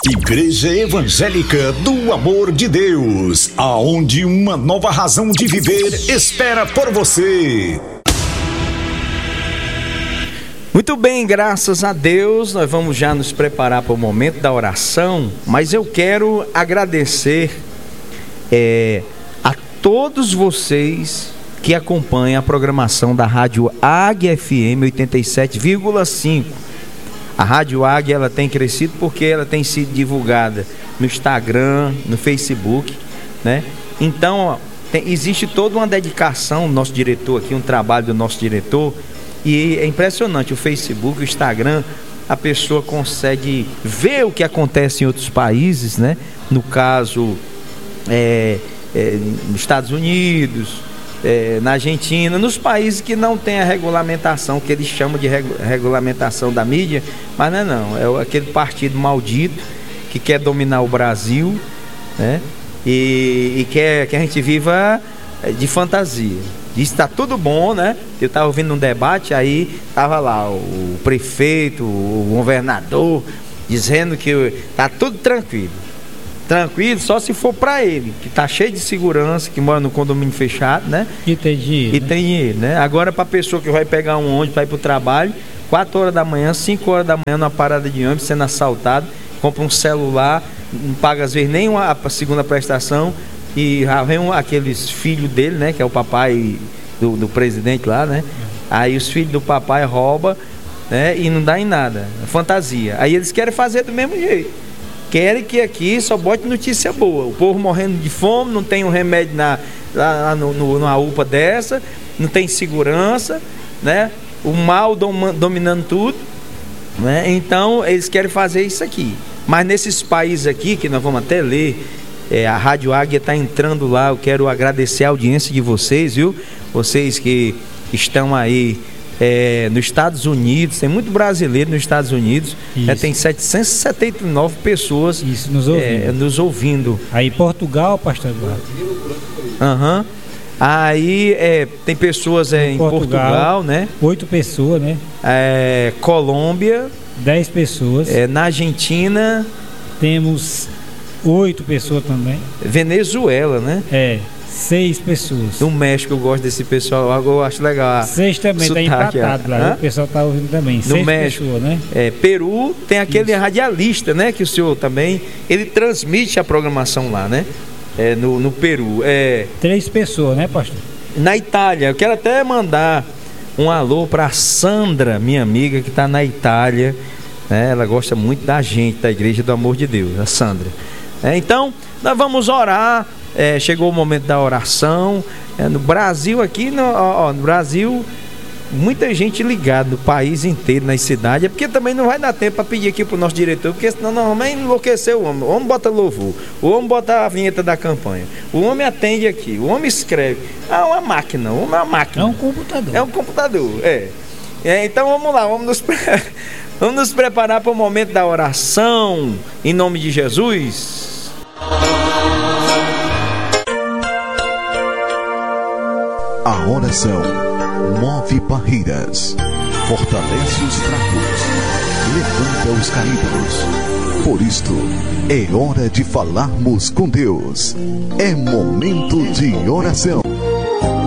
Igreja Evangélica do Amor de Deus, aonde uma nova razão de viver espera por você. Muito bem, graças a Deus, nós vamos já nos preparar para o momento da oração, mas eu quero agradecer a todos vocês que acompanham a programação da Rádio Águia FM 87,5. A Rádio Águia, ela tem crescido porque ela tem sido divulgada no Instagram, no Facebook, né? Então, existe toda uma dedicação do nosso diretor aqui, um trabalho do nosso diretor, e é impressionante, o Facebook, o Instagram, a pessoa consegue ver o que acontece em outros países, né? No caso, nos Estados Unidos, na Argentina, nos países que não tem a regulamentação, que eles chamam de regulamentação da mídia, mas não é aquele partido maldito que quer dominar o Brasil, né? E quer que a gente viva de fantasia. Diz que está tudo bom, né? Eu estava ouvindo um debate, aí estava lá o prefeito, o governador, dizendo que está tudo tranquilo. Tranquilo, só se for para ele, que tá cheio de segurança, que mora no condomínio fechado, né? E tem dinheiro. E tem dinheiro, né? Agora, para a pessoa que vai pegar um ônibus para ir para o trabalho, 4 horas da manhã, 5 horas da manhã, numa parada de ônibus, sendo assaltado, compra um celular, não paga às vezes nem a segunda prestação, e já vem aqueles filhos dele, né? Que é o papai do presidente lá, né? Aí os filhos do papai roubam, né? E não dá em nada, é fantasia. Aí eles querem fazer do mesmo jeito. Querem que aqui só bote notícia boa. O povo morrendo de fome, não tem um remédio numa UPA dessa, não tem segurança, né? O mal dominando tudo, né? Então eles querem fazer isso aqui. Mas nesses países aqui, que nós vamos até ler, a Rádio Águia está entrando lá. Eu quero agradecer a audiência de vocês, viu? Vocês que estão aí nos Estados Unidos, tem muito brasileiro nos Estados Unidos, tem 779 pessoas nos ouvindo. Aí Portugal, pastor Eduardo. Aí tem pessoas em Portugal, né? 8 pessoas, né? Colômbia, 10 pessoas. Na Argentina temos 8 pessoas também. Venezuela, né? 6 pessoas. No México eu gosto desse pessoal, eu acho legal. 6 também, está empatado lá. O pessoal está ouvindo também. No 6 México, pessoas, né? Peru tem aquele radialista, né? Que o senhor também, ele transmite a programação lá, né? No Peru. 3 pessoas, né, pastor? Na Itália, eu quero até mandar um alô para a Sandra, minha amiga, que está na Itália, né? Ela gosta muito da gente, da Igreja do Amor de Deus, a Sandra. Então, nós vamos orar. Chegou o momento da oração. No Brasil aqui, no Brasil, muita gente ligada no país inteiro, nas cidades. Porque também não vai dar tempo para pedir aqui para o nosso diretor, porque senão nós vamos enlouquecer o homem. O homem bota louvor, o homem bota a vinheta da campanha, o homem atende aqui, o homem escreve. Uma máquina, o homem é uma máquina. É um computador. É um computador, então vamos lá, vamos nos preparar para o momento da oração, em nome de Jesus. A oração move barreiras, fortalece os fracos, levanta os caídos. Por isto, é hora de falarmos com Deus. É momento de oração.